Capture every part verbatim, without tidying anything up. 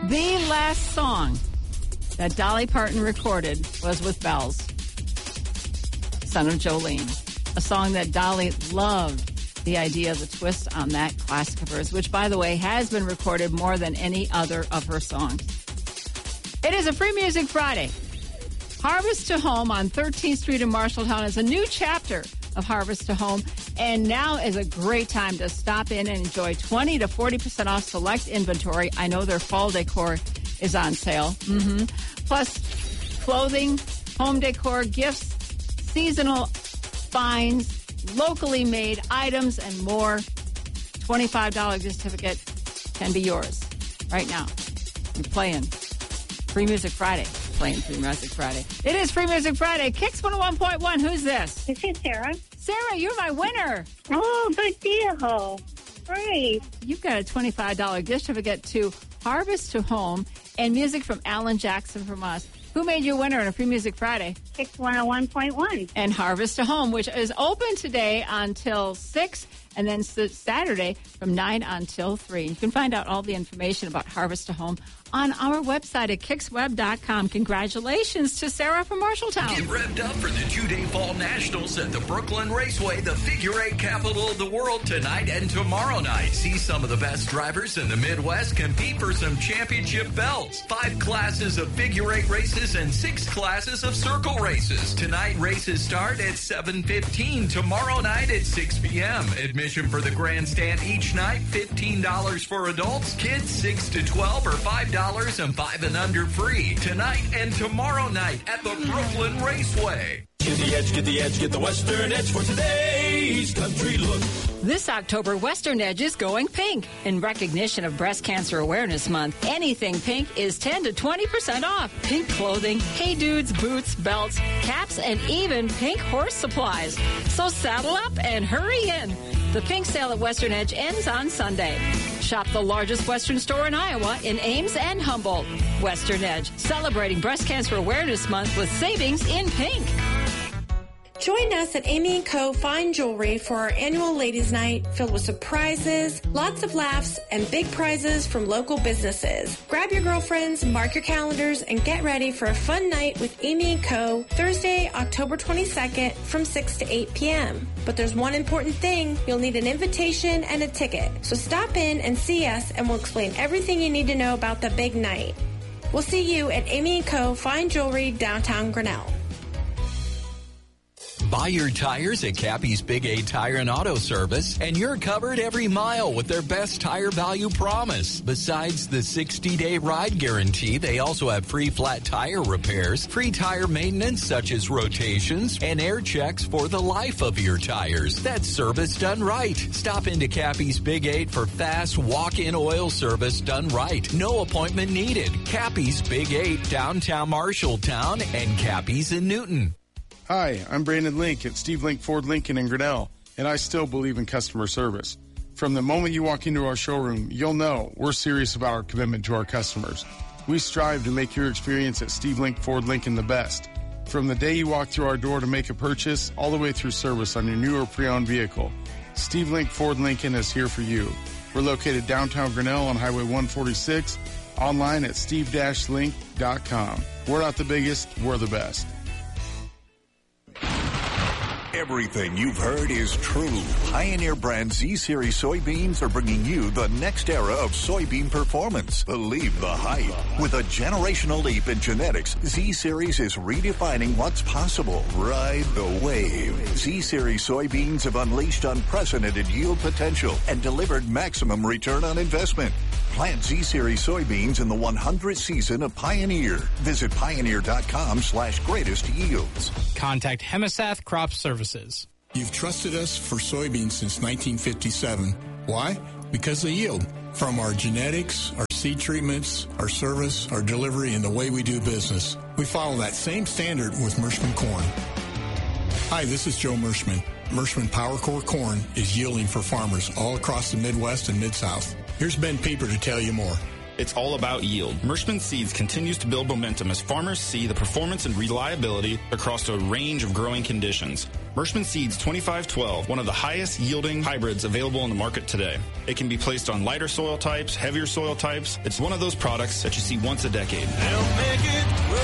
The last song that Dolly Parton recorded was with Bells, Son of Jolene, a song that Dolly loved. The idea of the twist on that classic of hers, which, by the way, has been recorded more than any other of her songs. It is a Free Music Friday. Harvest to Home on thirteenth Street in Marshalltown is a new chapter of Harvest to Home, and now is a great time to stop in and enjoy twenty to forty percent off select inventory. I know their fall decor is on sale. Mm-hmm. Plus, clothing, home decor, gifts, seasonal finds, locally made items, and more. twenty-five dollars gift certificate can be yours right now. You're playing Free Music Friday. Playing Free Music Friday. It is Free Music Friday. Kicks one oh one point one. Who's this? This is Sarah. Sarah, you're my winner. Oh, good deal. Great. You've got a twenty-five dollars gift certificate to Harvest to Home and music from Alan Jackson from us. Who made you a winner on a Free Music Friday? Kicks one oh one point one. And Harvest to Home, which is open today until six, and then Saturday from nine until three. You can find out all the information about Harvest to Home on our website at kicks web dot com. Congratulations to Sarah from Marshalltown. Get revved up for the two-day Fall Nationals at the Brooklyn Raceway, the figure eight capital of the world, tonight and tomorrow night. See some of the best drivers in the Midwest compete for some championship belts. Five classes of figure eight races and six classes of circle races. Tonight, races start at seven fifteen. Tomorrow night at six p.m. Admission for the grandstand each night, fifteen dollars for adults. Kids six to twelve or five dollars and five and under free. Tonight and tomorrow night at the Brooklyn Raceway. Get the edge, get the edge, get the Western Edge for today's country look. This October, Western Edge is going pink. In recognition of Breast Cancer Awareness Month, anything pink is ten to twenty percent off. Pink clothing, hey dudes, boots, belts, caps, and even pink horse supplies. So saddle up and hurry in. The pink sale at Western Edge ends on Sunday. Shop the largest Western store in Iowa in Ames and Humboldt. Western Edge, celebrating Breast Cancer Awareness Month with savings in pink. Join us at Amy and Co. Fine Jewelry for our annual Ladies' Night filled with surprises, lots of laughs, and big prizes from local businesses. Grab your girlfriends, mark your calendars, and get ready for a fun night with Amy and Co. Thursday, October twenty-second from six to eight p.m. But there's one important thing. You'll need an invitation and a ticket. So stop in and see us, and we'll explain everything you need to know about the big night. We'll see you at Amy and Co. Fine Jewelry, downtown Grinnell. Buy your tires at Cappy's Big A Tire and Auto Service, and you're covered every mile with their best tire value promise. Besides the sixty-day ride guarantee, they also have free flat tire repairs, free tire maintenance such as rotations, and air checks for the life of your tires. That's service done right. Stop into Cappy's Big Eight for fast walk-in oil service done right. No appointment needed. Cappy's Big Eight, downtown Marshalltown, and Cappy's in Newton. Hi, I'm Brandon Link at Steve Link Ford Lincoln in Grinnell, and I still believe in customer service. From the moment you walk into our showroom, you'll know we're serious about our commitment to our customers. We strive to make your experience at Steve Link Ford Lincoln the best. From the day you walk through our door to make a purchase, all the way through service on your new or pre-owned vehicle, Steve Link Ford Lincoln is here for you. We're located downtown Grinnell on Highway one forty-six, online at steve dash link dot com. We're not the biggest, we're the best. Everything you've heard is true. Pioneer brand Z-Series soybeans are bringing you the next era of soybean performance. Believe the hype. With a generational leap in genetics, Z-Series is redefining what's possible. Ride the wave. Z-Series soybeans have unleashed unprecedented yield potential and delivered maximum return on investment. Plant Z-Series soybeans in the one hundredth season of Pioneer. Visit pioneer.com slash greatest yields. Contact Hemisath Crop Services. You've trusted us for soybeans since nineteen fifty-seven. Why? Because of yield. From our genetics, our seed treatments, our service, our delivery, and the way we do business. We follow that same standard with Mershman Corn. Hi, this is Joe Mershman. Mershman PowerCore Corn is yielding for farmers all across the Midwest and Mid-South. Here's Ben Pieper to tell you more. It's all about yield. Mershman Seeds continues to build momentum as farmers see the performance and reliability across a range of growing conditions. Mershman Seeds twenty-five twelve, one of the highest yielding hybrids available in the market today. It can be placed on lighter soil types, heavier soil types. It's one of those products that you see once a decade. They'll make it grow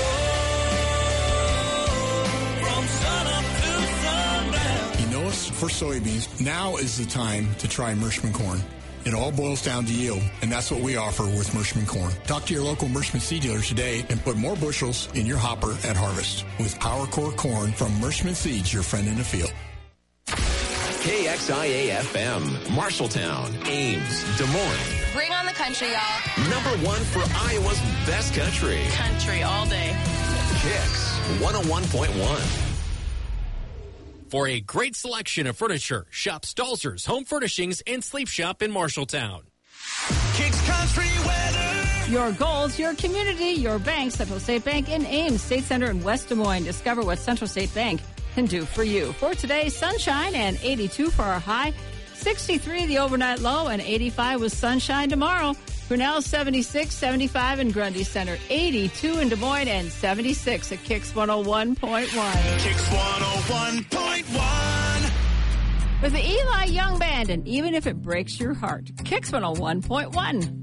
from sun up to sundown. You know us for soybeans. Now is the time to try Mershman corn. It all boils down to yield, and that's what we offer with Mershman corn. Talk to your local Mershman seed dealer today and put more bushels in your hopper at harvest with Power Core corn from Mershman Seeds, your friend in the field. K X I A F M, Marshalltown, Ames, Des Moines. Bring on the country, y'all. Number one for Iowa's best country. Country all day. Kicks one oh one point one. For a great selection of furniture, shop Stalzer's Home Furnishings and Sleep Shop in Marshalltown. Kicks Country weather. Your goals, your community, your bank. Central State Bank in Ames, State Center in West Des Moines. Discover what Central State Bank can do for you. For today, sunshine and eighty-two for our high. sixty-three the overnight low and eighty-five with sunshine tomorrow. Grinnell seventy-six, seventy-five in Grundy Center, eighty-two in Des Moines, and seventy-six at Kicks one oh one point one. Kicks one oh one point one. With the Eli Young Band, and even if it breaks your heart, Kicks one oh one point one.